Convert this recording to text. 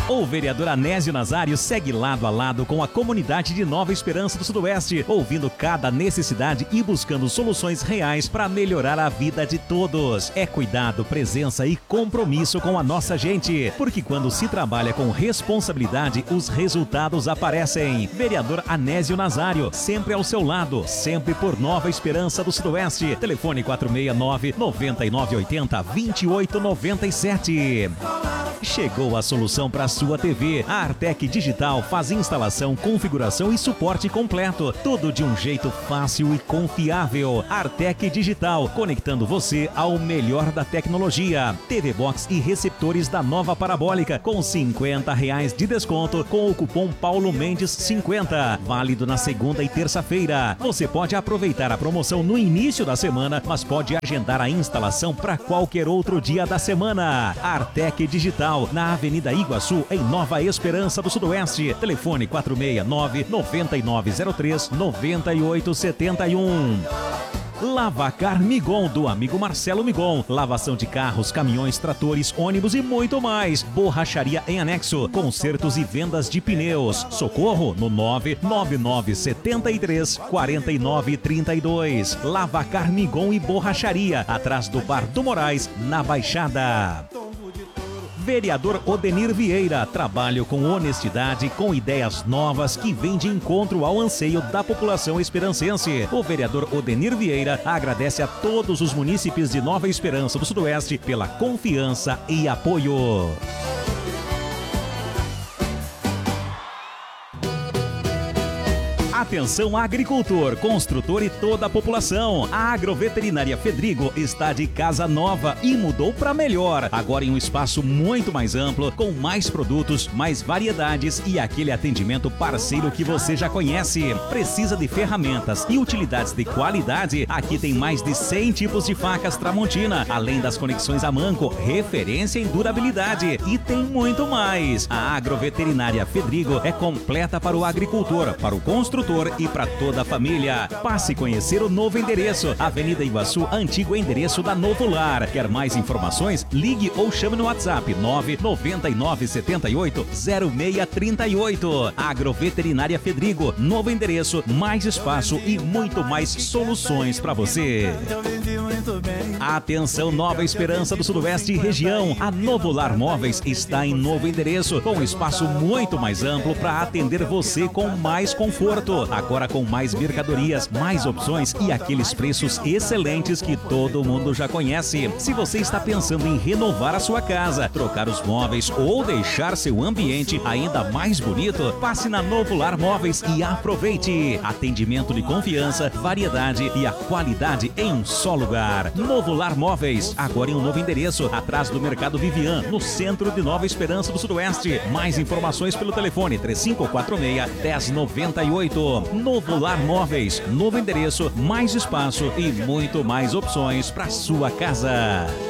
O vereador Anésio Nazário segue lado a lado com a comunidade de Nova Esperança do Sudoeste, ouvindo cada necessidade e buscando soluções reais para melhorar a vida de todos. É cuidado, presença e compromisso com a nossa gente, porque quando se trabalha com responsabilidade, os resultados aparecem. Vereador Anésio Nazário, sempre ao seu lado, sempre por Nova Esperança do Sudoeste. Telefone 469-9980-2897. Chegou a solução para sua TV. A Artec Digital faz instalação, configuração e suporte completo. Tudo de um jeito fácil e confiável. Artec Digital, conectando você ao melhor da tecnologia. TV Box e receptores da nova parabólica com R$50 de desconto com o cupom Paulo Mendes 50. Válido na segunda e terça-feira. Você pode aproveitar a promoção no início da semana, mas pode agendar a instalação para qualquer outro dia da semana. Artec Digital, na Avenida Iguaçu, em Nova Esperança do Sudoeste. Telefone 469-9903-9871. Lavacar Migon, do amigo Marcelo Migon. Lavação de carros, caminhões, tratores, ônibus e muito mais. Borracharia em anexo, consertos e vendas de pneus. Socorro no 99973-4932. Lavacar Migon e Borracharia, atrás do Bar do Moraes, na Baixada. Vereador Odenir Vieira, trabalho com honestidade, com ideias novas que vêm de encontro ao anseio da população esperancense. O vereador Odenir Vieira agradece a todos os munícipes de Nova Esperança do Sudoeste pela confiança e apoio. Atenção agricultor, construtor e toda a população. A Agroveterinária Fedrigo está de casa nova e mudou para melhor. Agora em um espaço muito mais amplo, com mais produtos, mais variedades e aquele atendimento parceiro que você já conhece. Precisa de ferramentas e utilidades de qualidade? Aqui tem mais de 100 tipos de facas Tramontina, além das conexões a manco, referência em durabilidade. E tem muito mais. A Agroveterinária Fedrigo é completa para o agricultor, para o construtor e para toda a família. Passe conhecer o novo endereço, Avenida Iguaçu, antigo endereço da Novo Lar. Quer mais informações? Ligue ou chame no WhatsApp 999780638. Agroveterinária Fedrigo, novo endereço, mais espaço e muito mais soluções para você. Atenção Nova Esperança do Sudoeste e região. A Novo Lar Móveis está em novo endereço, com um espaço muito mais amplo para atender você com mais conforto. Agora com mais mercadorias, mais opções e aqueles preços excelentes que todo mundo já conhece. Se você está pensando em renovar a sua casa, trocar os móveis ou deixar seu ambiente ainda mais bonito, passe na Novo Lar Móveis e aproveite. Atendimento de confiança, variedade e a qualidade em um só lugar. Novo Lar Móveis, agora em um novo endereço, atrás do Mercado Vivian, no centro de Nova Esperança do Sudoeste. Mais informações pelo telefone 3546-1098. Novo Lar Móveis, novo endereço, mais espaço e muito mais opções para sua casa.